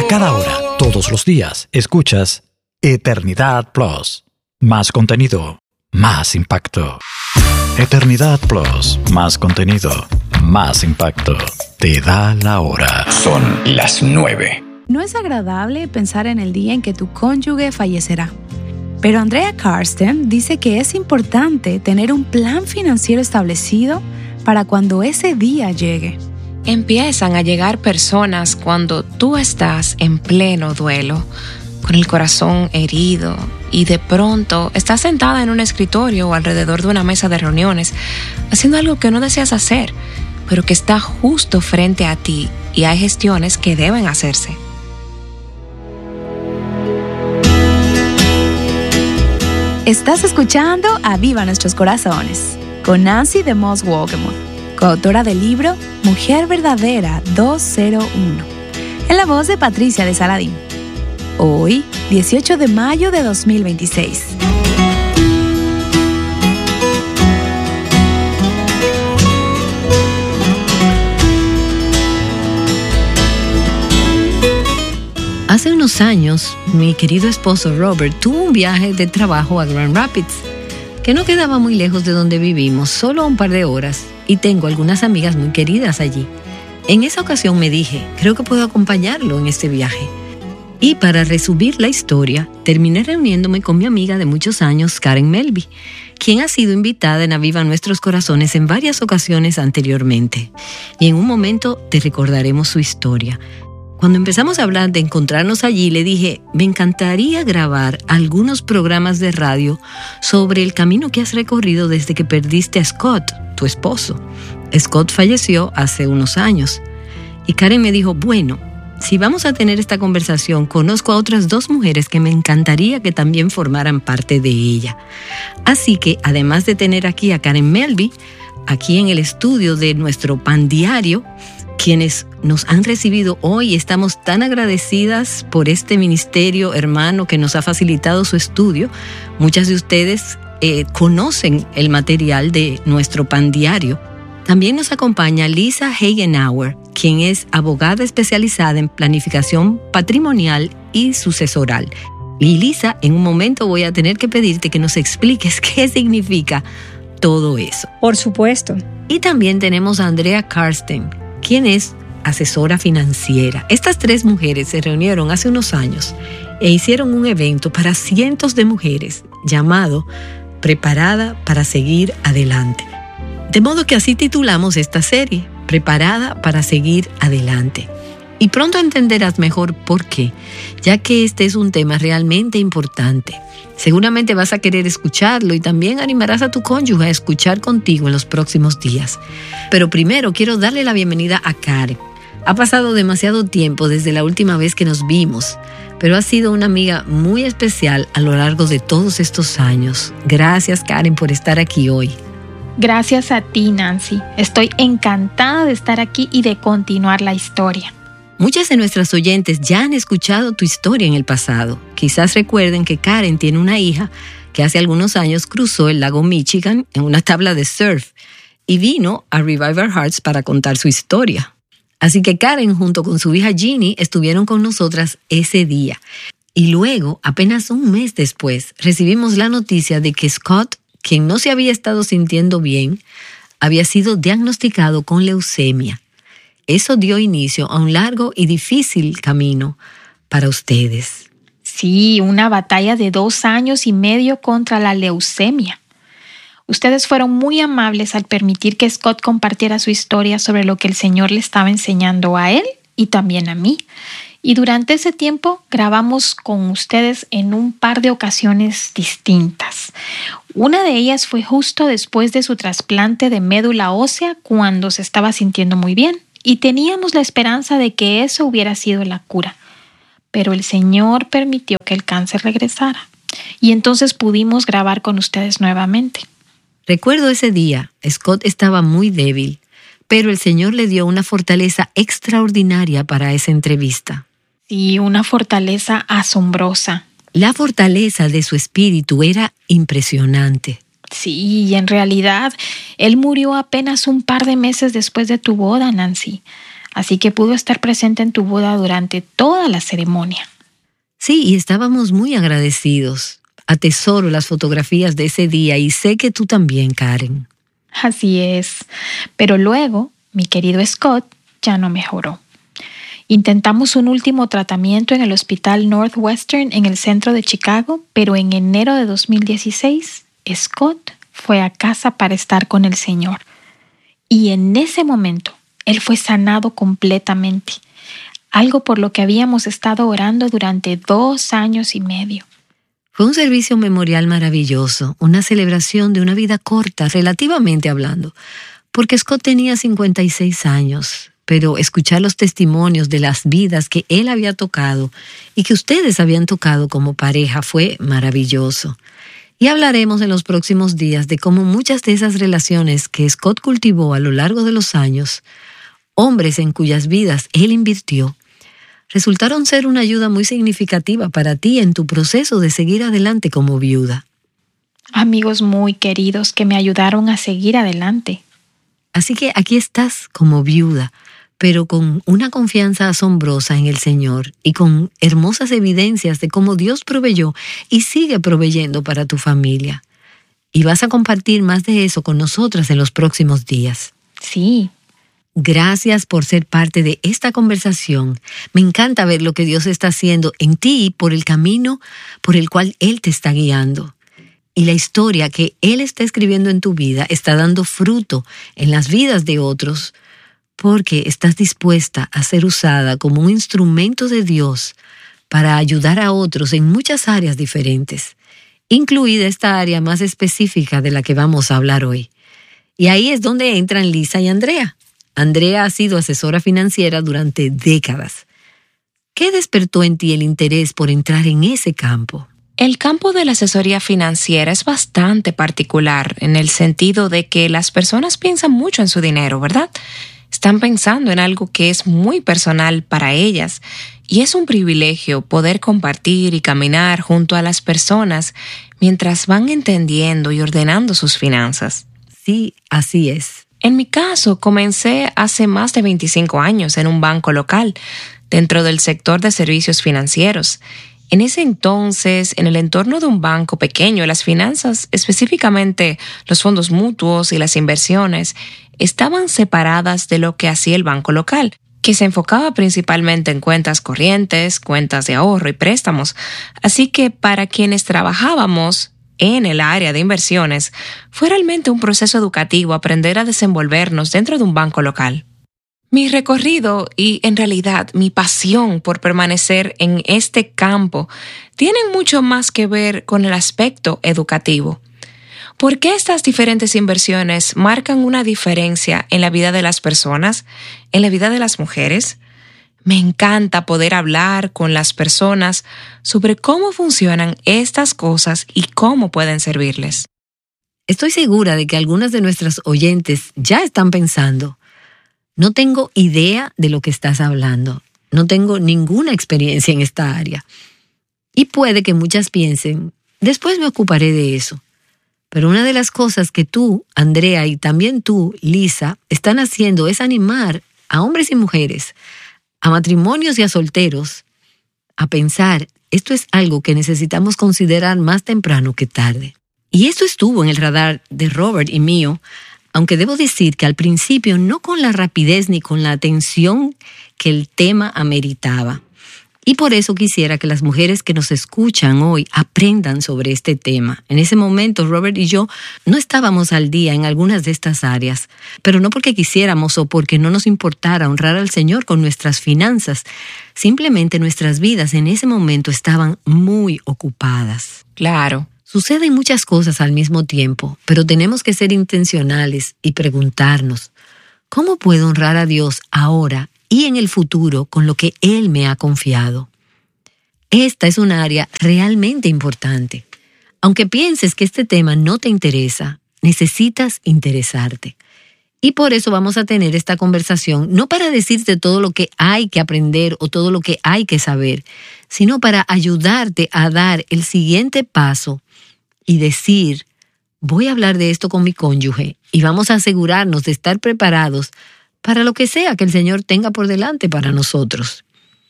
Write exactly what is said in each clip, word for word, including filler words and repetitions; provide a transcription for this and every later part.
Cada hora, todos los días, escuchas Eternidad Plus. Más contenido, más impacto. Eternidad Plus, más contenido, más impacto. Te da la hora. Son las nueve. No es agradable pensar en el día en que tu cónyuge fallecerá. Pero Andrea Karsten dice que es importante tener un plan financiero establecido para cuando ese día llegue. Empiezan a llegar personas cuando tú estás en pleno duelo, con el corazón herido, y de pronto estás sentada en un escritorio o alrededor de una mesa de reuniones, haciendo algo que no deseas hacer, pero que está justo frente a ti, y hay gestiones que deben hacerse. Estás escuchando Aviva Nuestros Corazones con Nancy DeMoss Wolgemuth, coautora del libro Mujer Verdadera doscientos uno, en la voz de Patricia de Saladín. Hoy, dieciocho de mayo de dos mil veintiséis. Hace unos años, mi querido esposo Robert tuvo un viaje de trabajo a Grand Rapids, que no quedaba muy lejos de donde vivimos, solo un par de horas, y tengo algunas amigas muy queridas allí. En esa ocasión me dije, creo que puedo acompañarlo en este viaje. Y para resumir la historia, terminé reuniéndome con mi amiga de muchos años, Karen Melby, quien ha sido invitada en Aviva Nuestros Corazones en varias ocasiones anteriormente. Y en un momento te recordaremos su historia. Cuando empezamos a hablar de encontrarnos allí, le dije, me encantaría grabar algunos programas de radio sobre el camino que has recorrido desde que perdiste a Scott, tu esposo. Scott falleció hace unos años. Y Karen me dijo, bueno, si vamos a tener esta conversación, conozco a otras dos mujeres que me encantaría que también formaran parte de ella. Así que, además de tener aquí a Karen Melby, aquí en el estudio de nuestro Pan Diario, quienes nos han recibido hoy, estamos tan agradecidas por este ministerio hermano que nos ha facilitado su estudio. Muchas de ustedes eh, conocen el material de nuestro Pan Diario. También nos acompaña Lisa Hagenauer, quien es abogada especializada en planificación patrimonial y sucesoral. Y Lisa, en un momento voy a tener que pedirte que nos expliques qué significa todo eso. Por supuesto. Y también tenemos a Andrea Karsten, quien es asesora financiera. Estas tres mujeres se reunieron hace unos años e hicieron un evento para cientos de mujeres llamado Preparada para seguir adelante. De modo que así titulamos esta serie, Preparada para seguir adelante. Y pronto entenderás mejor por qué, ya que este es un tema realmente importante. Seguramente vas a querer escucharlo y también animarás a tu cónyuge a escuchar contigo en los próximos días. Pero primero quiero darle la bienvenida a Karen. Ha pasado demasiado tiempo desde la última vez que nos vimos, pero ha sido una amiga muy especial a lo largo de todos estos años. Gracias, Karen, por estar aquí hoy. Gracias a ti, Nancy. Estoy encantada de estar aquí y de continuar la historia. Muchas de nuestras oyentes ya han escuchado tu historia en el pasado. Quizás recuerden que Karen tiene una hija que hace algunos años cruzó el lago Michigan en una tabla de surf y vino a Revive Our Hearts para contar su historia. Así que Karen, junto con su hija Ginny, estuvieron con nosotras ese día. Y luego, apenas un mes después, recibimos la noticia de que Scott, quien no se había estado sintiendo bien, había sido diagnosticado con leucemia. Eso dio inicio a un largo y difícil camino para ustedes. Sí, una batalla de dos años y medio contra la leucemia. Ustedes fueron muy amables al permitir que Scott compartiera su historia sobre lo que el Señor le estaba enseñando a él y también a mí. Y durante ese tiempo grabamos con ustedes en un par de ocasiones distintas. Una de ellas fue justo después de su trasplante de médula ósea cuando se estaba sintiendo muy bien. Y teníamos la esperanza de que eso hubiera sido la cura. Pero el Señor permitió que el cáncer regresara. Y entonces pudimos grabar con ustedes nuevamente. Recuerdo ese día, Scott estaba muy débil, pero el Señor le dio una fortaleza extraordinaria para esa entrevista. Sí, una fortaleza asombrosa. La fortaleza de su espíritu era impresionante. Sí, y en realidad, él murió apenas un par de meses después de tu boda, Nancy. así que pudo estar presente en tu boda durante toda la ceremonia. Sí, y estábamos muy agradecidos. Atesoro las fotografías de ese día y sé que tú también, Karen. Así es, pero luego mi querido Scott ya no mejoró. Intentamos un último tratamiento en el Hospital Northwestern en el centro de Chicago, pero en enero de dos mil dieciséis, Scott fue a casa para estar con el Señor. Y en ese momento, él fue sanado completamente, algo por lo que habíamos estado orando durante dos años y medio. Fue un servicio memorial maravilloso, una celebración de una vida corta, relativamente hablando, porque Scott tenía cincuenta y seis años, pero escuchar los testimonios de las vidas que él había tocado y que ustedes habían tocado como pareja fue maravilloso. Y hablaremos en los próximos días de cómo muchas de esas relaciones que Scott cultivó a lo largo de los años, hombres en cuyas vidas él invirtió, resultaron ser una ayuda muy significativa para ti en tu proceso de seguir adelante como viuda. Amigos muy queridos que me ayudaron a seguir adelante. Así que aquí estás como viuda, pero con una confianza asombrosa en el Señor y con hermosas evidencias de cómo Dios proveyó y sigue proveyendo para tu familia. Y vas a compartir más de eso con nosotras en los próximos días. Sí. Gracias por ser parte de esta conversación. Me encanta ver lo que Dios está haciendo en ti por el camino por el cual Él te está guiando. Y la historia que Él está escribiendo en tu vida está dando fruto en las vidas de otros, porque estás dispuesta a ser usada como un instrumento de Dios para ayudar a otros en muchas áreas diferentes, incluida esta área más específica de la que vamos a hablar hoy. Y ahí es donde entran Lisa y Andrea. Andrea ha sido asesora financiera durante décadas. ¿Qué despertó en ti el interés por entrar en ese campo? El campo de la asesoría financiera es bastante particular en el sentido de que las personas piensan mucho en su dinero, ¿verdad? Están pensando en algo que es muy personal para ellas y es un privilegio poder compartir y caminar junto a las personas mientras van entendiendo y ordenando sus finanzas. Sí, así es. En mi caso, comencé hace más de veinticinco años en un banco local, dentro del sector de servicios financieros. En ese entonces, en el entorno de un banco pequeño, las finanzas, específicamente los fondos mutuos y las inversiones, estaban separadas de lo que hacía el banco local, que se enfocaba principalmente en cuentas corrientes, cuentas de ahorro y préstamos. Así que para quienes trabajábamos en el área de inversiones, fue realmente un proceso educativo aprender a desenvolvernos dentro de un banco local. Mi recorrido y, en realidad, mi pasión por permanecer en este campo tienen mucho más que ver con el aspecto educativo. ¿Por qué estas diferentes inversiones marcan una diferencia en la vida de las personas, en la vida de las mujeres? Me encanta poder hablar con las personas sobre cómo funcionan estas cosas y cómo pueden servirles. Estoy segura de que algunas de nuestras oyentes ya están pensando, no tengo idea de lo que estás hablando, no tengo ninguna experiencia en esta área. Y puede que muchas piensen, después me ocuparé de eso. Pero una de las cosas que tú, Andrea, y también tú, Lisa, están haciendo es animar a hombres y mujeres, a matrimonios y a solteros, a pensar, esto es algo que necesitamos considerar más temprano que tarde. Y esto estuvo en el radar de Robert y mío, aunque debo decir que al principio no con la rapidez ni con la atención que el tema ameritaba. Y por eso quisiera que las mujeres que nos escuchan hoy aprendan sobre este tema. En ese momento, Robert y yo no estábamos al día en algunas de estas áreas, pero no porque quisiéramos o porque no nos importara honrar al Señor con nuestras finanzas. Simplemente nuestras vidas en ese momento estaban muy ocupadas. Claro. Suceden muchas cosas al mismo tiempo, pero tenemos que ser intencionales y preguntarnos, ¿cómo puedo honrar a Dios ahora y en el futuro con lo que Él me ha confiado? Esta es un área realmente importante. Aunque pienses que este tema no te interesa, necesitas interesarte. Y por eso vamos a tener esta conversación, no para decirte todo lo que hay que aprender o todo lo que hay que saber, sino para ayudarte a dar el siguiente paso y decir, voy a hablar de esto con mi cónyuge y vamos a asegurarnos de estar preparados para lo que sea que el Señor tenga por delante para nosotros.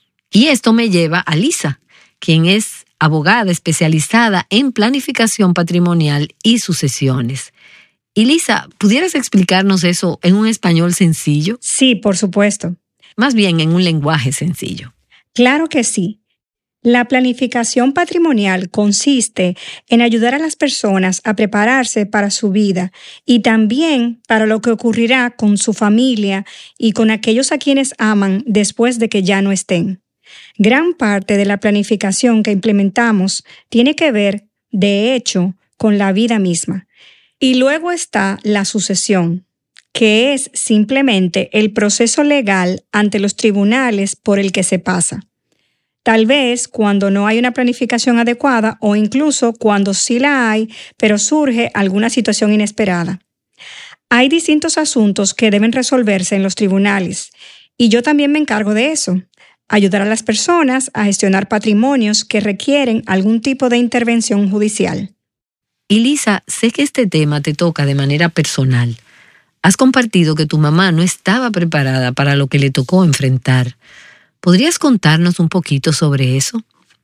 Y esto me lleva a Lisa, quien es abogada especializada en planificación patrimonial y sucesiones. Y Lisa, ¿pudieras explicarnos eso en un español sencillo? Sí, por supuesto. Más bien en un lenguaje sencillo. Claro que sí. La planificación patrimonial consiste en ayudar a las personas a prepararse para su vida y también para lo que ocurrirá con su familia y con aquellos a quienes aman después de que ya no estén. Gran parte de la planificación que implementamos tiene que ver, de hecho, con la vida misma. Y luego está la sucesión, que es simplemente el proceso legal ante los tribunales por el que se pasa. Tal vez cuando no hay una planificación adecuada o incluso cuando sí la hay, pero surge alguna situación inesperada. Hay distintos asuntos que deben resolverse en los tribunales y yo también me encargo de eso. Ayudar a las personas a gestionar patrimonios que requieren algún tipo de intervención judicial. Y Lisa, sé que este tema te toca de manera personal. Has compartido que tu mamá no estaba preparada para lo que le tocó enfrentar. ¿Podrías contarnos un poquito sobre eso?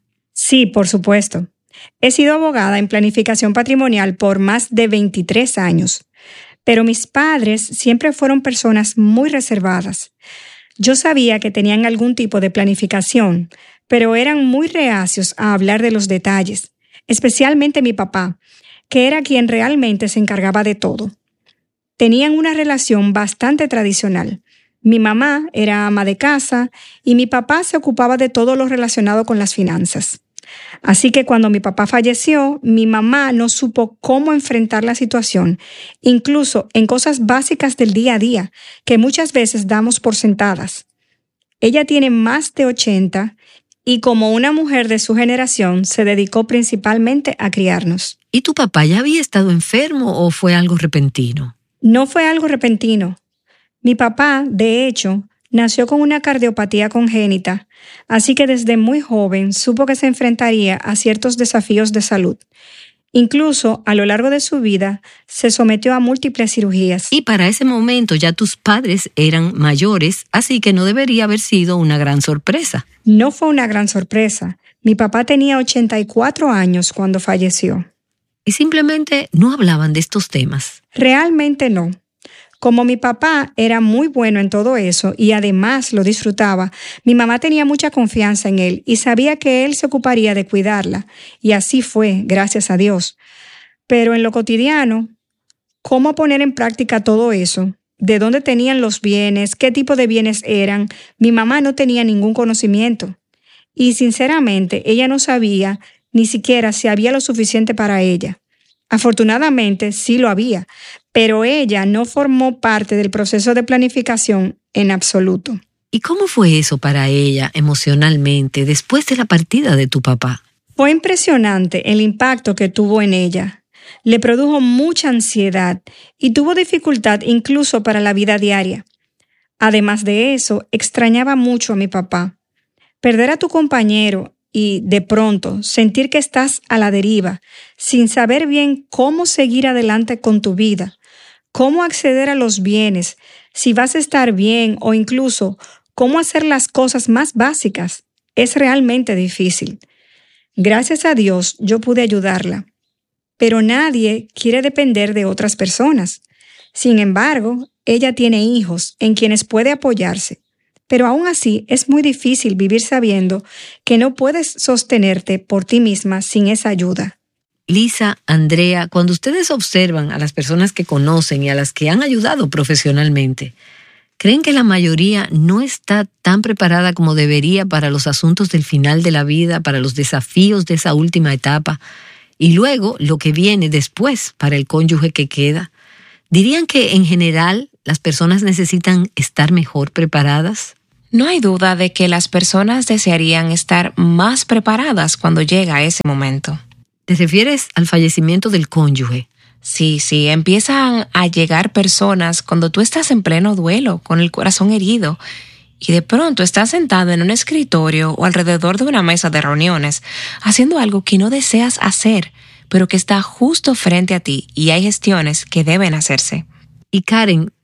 Sí, por supuesto. He sido abogada en planificación patrimonial por más de veintitrés años, pero mis padres siempre fueron personas muy reservadas. Yo sabía que tenían algún tipo de planificación, pero eran muy reacios a hablar de los detalles, especialmente mi papá, que era quien realmente se encargaba de todo. Tenían una relación bastante tradicional. Mi mamá era ama de casa y mi papá se ocupaba de todo lo relacionado con las finanzas. Así que cuando mi papá falleció, mi mamá no supo cómo enfrentar la situación, incluso en cosas básicas del día a día, que muchas veces damos por sentadas. Ella tiene más de ochenta y como una mujer de su generación se dedicó principalmente a criarnos. ¿Y tu papá ya había estado enfermo o fue algo repentino? No fue algo repentino. Mi papá, de hecho, nació con una cardiopatía congénita, así que desde muy joven supo que se enfrentaría a ciertos desafíos de salud. Incluso, a lo largo de su vida, se sometió a múltiples cirugías. Y para ese momento ya tus padres eran mayores, así que no debería haber sido una gran sorpresa. No fue una gran sorpresa. Mi papá tenía ochenta y cuatro años cuando falleció. Y simplemente no hablaban de estos temas. Realmente no. Como mi papá era muy bueno en todo eso y además lo disfrutaba, mi mamá tenía mucha confianza en él y sabía que él se ocuparía de cuidarla. Y así fue, gracias a Dios. Pero en lo cotidiano, ¿cómo poner en práctica todo eso? ¿De dónde tenían los bienes? ¿Qué tipo de bienes eran? Mi mamá no tenía ningún conocimiento. Y sinceramente, ella no sabía ni siquiera si había lo suficiente para ella. Afortunadamente, sí lo había, pero ella no formó parte del proceso de planificación en absoluto. ¿Y cómo fue eso para ella emocionalmente después de la partida de tu papá? Fue impresionante el impacto que tuvo en ella. Le produjo mucha ansiedad y tuvo dificultad incluso para la vida diaria. Además de eso, extrañaba mucho a mi papá. Perder a tu compañero y, de pronto, sentir que estás a la deriva, sin saber bien cómo seguir adelante con tu vida, cómo acceder a los bienes, si vas a estar bien o incluso cómo hacer las cosas más básicas, es realmente difícil. Gracias a Dios, yo pude ayudarla. Pero nadie quiere depender de otras personas. Sin embargo, ella tiene hijos en quienes puede apoyarse. Pero aún así es muy difícil vivir sabiendo que no puedes sostenerte por ti misma sin esa ayuda. Lisa, Andrea, cuando ustedes observan a las personas que conocen y a las que han ayudado profesionalmente, ¿creen que la mayoría no está tan preparada como debería para los asuntos del final de la vida, para los desafíos de esa última etapa y luego lo que viene después para el cónyuge que queda? ¿Dirían que en general las personas necesitan estar mejor preparadas? No hay duda de que las personas desearían estar más preparadas cuando llega ese momento. ¿Te refieres al fallecimiento del cónyuge? Sí, sí, empiezan a llegar personas cuando tú estás en pleno duelo, con el corazón herido, y de pronto estás sentado en un escritorio o alrededor de una mesa de reuniones, haciendo algo que no deseas hacer, pero que está justo frente a ti y hay gestiones que deben hacerse. Y Karen,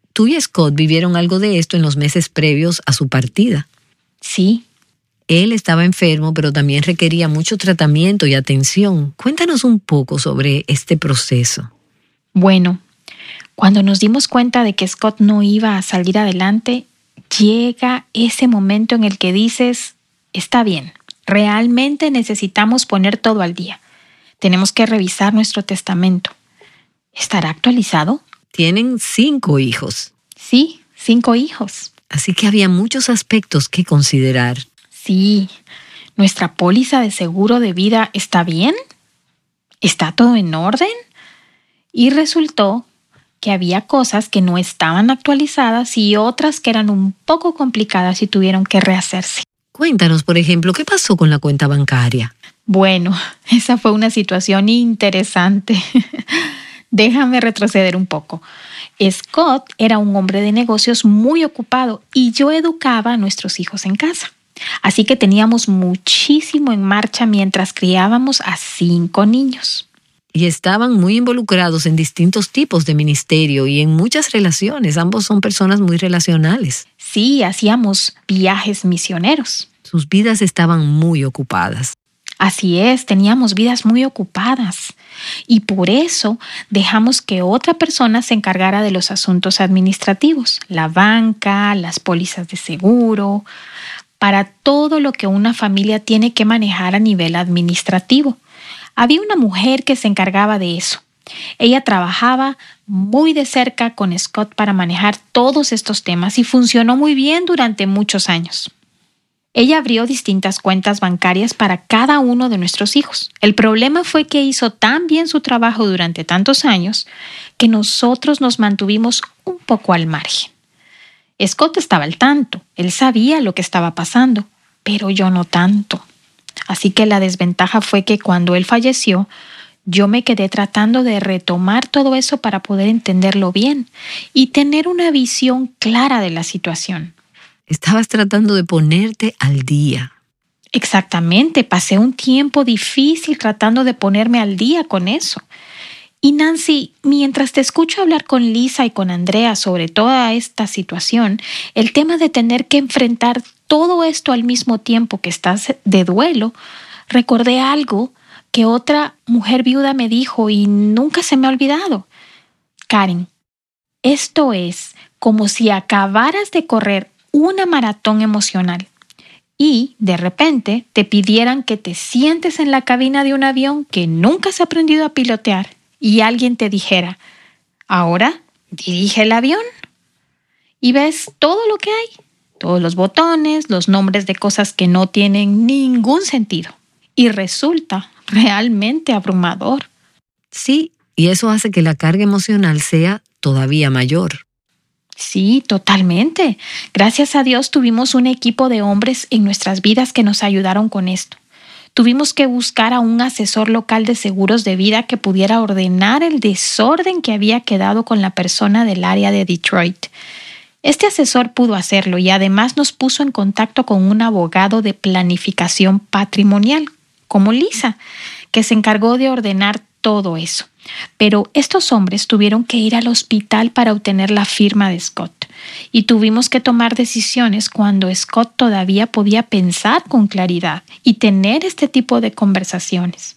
tú y Scott vivieron algo de esto en los meses previos a su partida. Sí. Él estaba enfermo, pero también requería mucho tratamiento y atención. Cuéntanos un poco sobre este proceso. Bueno, cuando nos dimos cuenta de que Scott no iba a salir adelante, llega ese momento en el que dices, está bien, realmente necesitamos poner todo al día. Tenemos que revisar nuestro testamento. ¿Estará actualizado? Tienen cinco hijos. Sí, cinco hijos. Así que había muchos aspectos que considerar. Sí, ¿nuestra póliza de seguro de vida está bien? ¿Está todo en orden? Y resultó que había cosas que no estaban actualizadas y otras que eran un poco complicadas y tuvieron que rehacerse. Cuéntanos, por ejemplo, ¿qué pasó con la cuenta bancaria? Bueno, esa fue una situación interesante. Déjame retroceder un poco. Scott era un hombre de negocios muy ocupado y yo educaba a nuestros hijos en casa. Así que teníamos muchísimo en marcha mientras criábamos a cinco niños. Y estaban muy involucrados en distintos tipos de ministerio y en muchas relaciones. Ambos son personas muy relacionales. Sí, hacíamos viajes misioneros. Sus vidas estaban muy ocupadas. Así es, teníamos vidas muy ocupadas. Y por eso dejamos que otra persona se encargara de los asuntos administrativos, la banca, las pólizas de seguro, para todo lo que una familia tiene que manejar a nivel administrativo. Había una mujer que se encargaba de eso. Ella trabajaba muy de cerca con Scott para manejar todos estos temas y funcionó muy bien durante muchos años. Ella abrió distintas cuentas bancarias para cada uno de nuestros hijos. El problema fue que hizo tan bien su trabajo durante tantos años que nosotros nos mantuvimos un poco al margen. Scott estaba al tanto, él sabía lo que estaba pasando, pero yo no tanto. Así que la desventaja fue que cuando él falleció, yo me quedé tratando de retomar todo eso para poder entenderlo bien y tener una visión clara de la situación. Estabas tratando de ponerte al día. Exactamente, pasé un tiempo difícil tratando de ponerme al día con eso. Y Nancy, mientras te escucho hablar con Lisa y con Andrea sobre toda esta situación, el tema de tener que enfrentar todo esto al mismo tiempo que estás de duelo, recordé algo que otra mujer viuda me dijo y nunca se me ha olvidado. Karen, esto es como si acabaras de correr una maratón emocional y de repente te pidieran que te sientes en la cabina de un avión que nunca has aprendido a pilotear y alguien te dijera, ahora dirige el avión y ves todo lo que hay, todos los botones, los nombres de cosas que no tienen ningún sentido y resulta realmente abrumador. Sí, y eso hace que la carga emocional sea todavía mayor. Sí, totalmente. Gracias a Dios tuvimos un equipo de hombres en nuestras vidas que nos ayudaron con esto. Tuvimos que buscar a un asesor local de seguros de vida que pudiera ordenar el desorden que había quedado con la persona del área de Detroit. Este asesor pudo hacerlo y además nos puso en contacto con un abogado de planificación patrimonial, como Lisa, que se encargó de ordenar todo eso. Pero estos hombres tuvieron que ir al hospital para obtener la firma de Scott y tuvimos que tomar decisiones cuando Scott todavía podía pensar con claridad y tener este tipo de conversaciones.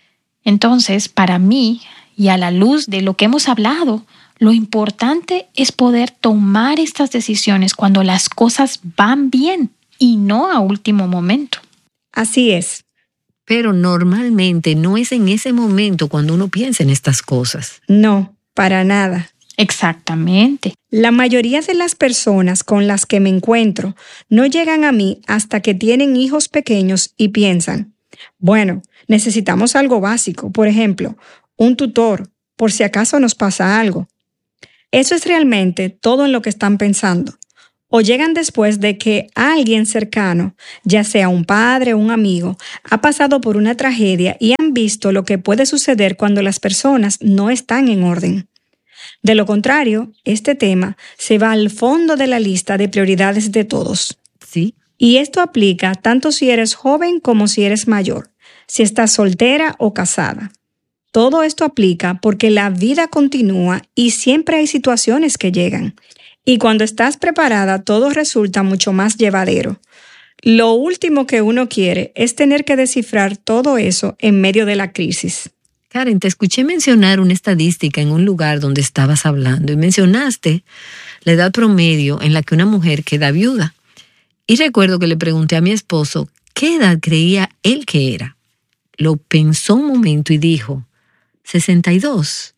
Entonces, para mí, y a la luz de lo que hemos hablado, lo importante es poder tomar estas decisiones cuando las cosas van bien y no a último momento. Así es. Pero normalmente no es en ese momento cuando uno piensa en estas cosas. No, para nada. Exactamente. La mayoría de las personas con las que me encuentro no llegan a mí hasta que tienen hijos pequeños y piensan, bueno, necesitamos algo básico, por ejemplo, un tutor, por si acaso nos pasa algo. Eso es realmente todo en lo que están pensando. O llegan después de que alguien cercano, ya sea un padre o un amigo, ha pasado por una tragedia y han visto lo que puede suceder cuando las personas no están en orden. De lo contrario, este tema se va al fondo de la lista de prioridades de todos. Sí. Y esto aplica tanto si eres joven como si eres mayor, si estás soltera o casada. Todo esto aplica porque la vida continúa y siempre hay situaciones que llegan. Y cuando estás preparada, todo resulta mucho más llevadero. Lo último que uno quiere es tener que descifrar todo eso en medio de la crisis. Karen, te escuché mencionar una estadística en un lugar donde estabas hablando y mencionaste la edad promedio en la que una mujer queda viuda. Y recuerdo que le pregunté a mi esposo qué edad creía él que era. Lo pensó un momento y dijo, sesenta y dos.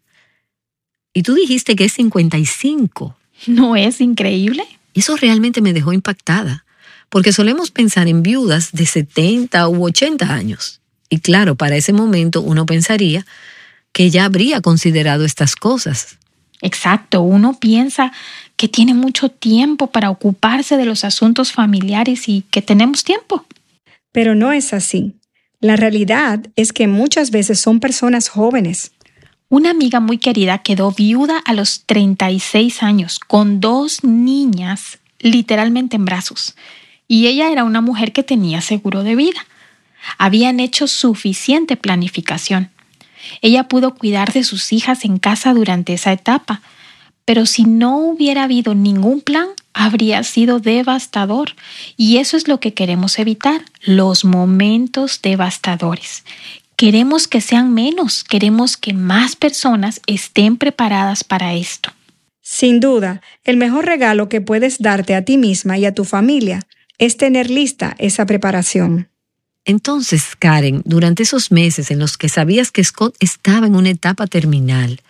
Y tú dijiste que es cincuenta y cinco. ¿No es increíble? Eso realmente me dejó impactada, porque solemos pensar en viudas de setenta u ochenta años. Y claro, para ese momento uno pensaría que ya habría considerado estas cosas. Exacto, uno piensa que tiene mucho tiempo para ocuparse de los asuntos familiares y que tenemos tiempo. Pero no es así. La realidad es que muchas veces son personas jóvenes. Una amiga muy querida quedó viuda a los treinta y seis años, con dos niñas literalmente en brazos. Y ella era una mujer que tenía seguro de vida. Habían hecho suficiente planificación. Ella pudo cuidar de sus hijas en casa durante esa etapa, pero si no hubiera habido ningún plan, habría sido devastador. Y eso es lo que queremos evitar, los momentos devastadores. Queremos que sean menos, queremos que más personas estén preparadas para esto. Sin duda, el mejor regalo que puedes darte a ti misma y a tu familia es tener lista esa preparación. Entonces, Karen, durante esos meses en los que sabías que Scott estaba en una etapa terminal,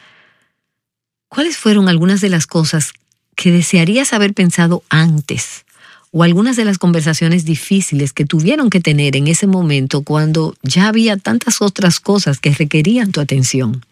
¿cuáles fueron algunas de las cosas que desearías haber pensado antes? O algunas de las conversaciones difíciles que tuvieron que tener en ese momento cuando ya había tantas otras cosas que requerían tu atención.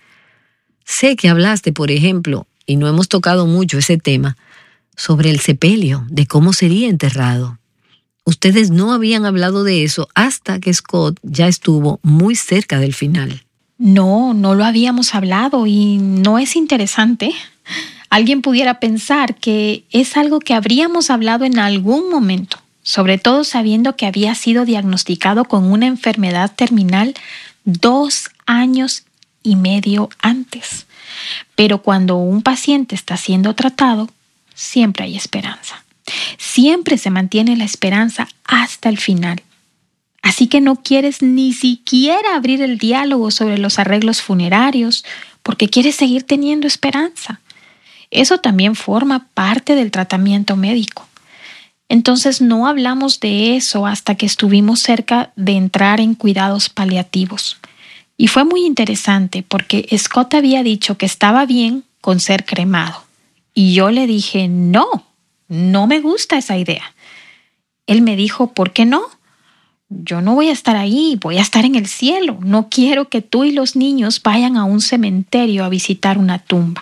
Sé que hablaste, por ejemplo, y no hemos tocado mucho ese tema, sobre el sepelio, de cómo sería enterrado. Ustedes no habían hablado de eso hasta que Scott ya estuvo muy cerca del final. No, no lo habíamos hablado y no es interesante. Alguien pudiera pensar que es algo que habríamos hablado en algún momento, sobre todo sabiendo que había sido diagnosticado con una enfermedad terminal dos años y medio antes. Pero cuando un paciente está siendo tratado, siempre hay esperanza. Siempre se mantiene la esperanza hasta el final. Así que no quieres ni siquiera abrir el diálogo sobre los arreglos funerarios porque quieres seguir teniendo esperanza. Eso también forma parte del tratamiento médico. Entonces no hablamos de eso hasta que estuvimos cerca de entrar en cuidados paliativos. Y fue muy interesante porque Scott había dicho que estaba bien con ser cremado. Y yo le dije, no, no me gusta esa idea. Él me dijo, ¿por qué no? Yo no voy a estar ahí, voy a estar en el cielo. No quiero que tú y los niños vayan a un cementerio a visitar una tumba.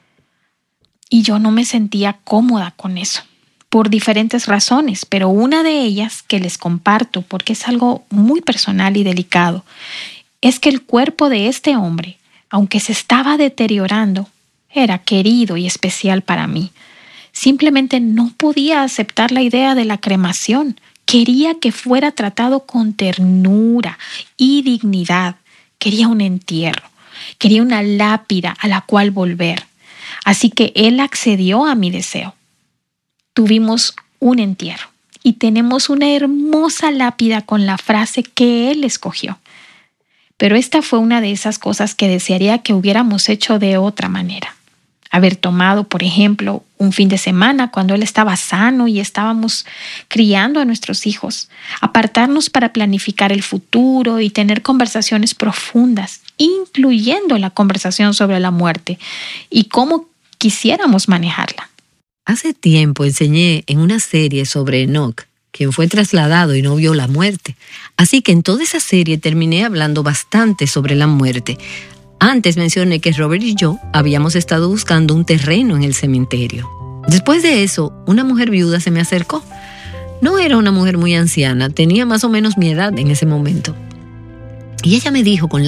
Y yo no me sentía cómoda con eso, por diferentes razones, pero una de ellas que les comparto porque es algo muy personal y delicado, es que el cuerpo de este hombre, aunque se estaba deteriorando, era querido y especial para mí. Simplemente no podía aceptar la idea de la cremación. Quería que fuera tratado con ternura y dignidad. Quería un entierro, quería una lápida a la cual volver. Así que él accedió a mi deseo. Tuvimos un entierro y tenemos una hermosa lápida con la frase que él escogió. Pero esta fue una de esas cosas que desearía que hubiéramos hecho de otra manera. Haber tomado, por ejemplo, un fin de semana cuando él estaba sano y estábamos criando a nuestros hijos. Apartarnos para planificar el futuro y tener conversaciones profundas, incluyendo la conversación sobre la muerte y cómo quisiéramos manejarla. Hace tiempo enseñé en una serie sobre Enoch, quien fue trasladado y no vio la muerte. Así que en toda esa serie terminé hablando bastante sobre la muerte. Antes mencioné que Robert y yo habíamos estado buscando un terreno en el cementerio. Después de eso, una mujer viuda se me acercó. No era una mujer muy anciana, tenía más o menos mi edad en ese momento. Y ella me dijo con